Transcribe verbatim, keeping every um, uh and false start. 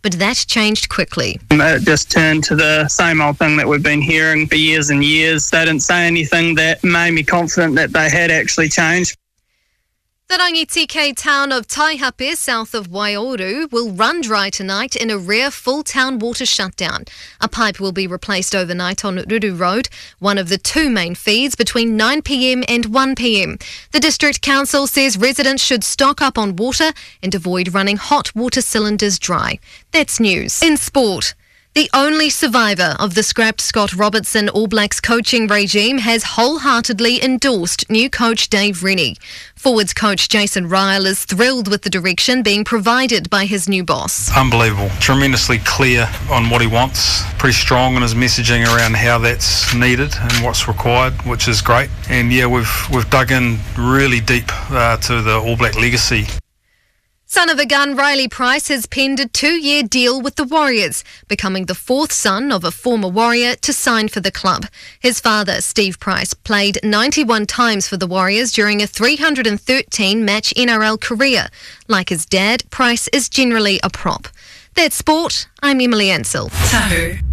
but that changed quickly. It just turned to the same old thing that we've been hearing for years and years. They didn't say anything that made me confident that they had actually changed. The Rangitike town of Taihape, south of Waioro, will run dry tonight in a rare full-town water shutdown. A pipe will be replaced overnight on Ruru Road, one of the two main feeds between nine p m and one p m. The District Council says residents should stock up on water and avoid running hot water cylinders dry. That's news. In sport, the only survivor of the scrapped Scott Robertson All Blacks coaching regime has wholeheartedly endorsed new coach Dave Rennie. Forwards coach Jason Ryle is thrilled with the direction being provided by his new boss. Unbelievable. Tremendously clear on what he wants. Pretty strong in his messaging around how that's needed and what's required, which is great. And yeah, we've we've dug in really deep uh, to the All Black legacy. Son of a gun, Riley Price has penned a two-year deal with the Warriors, becoming the fourth son of a former Warrior to sign for the club. His father, Steve Price, played ninety-one times for the Warriors during a three hundred thirteen match N R L career. Like his dad, Price is generally a prop. That's sport. I'm Emily Ansell. Tahu.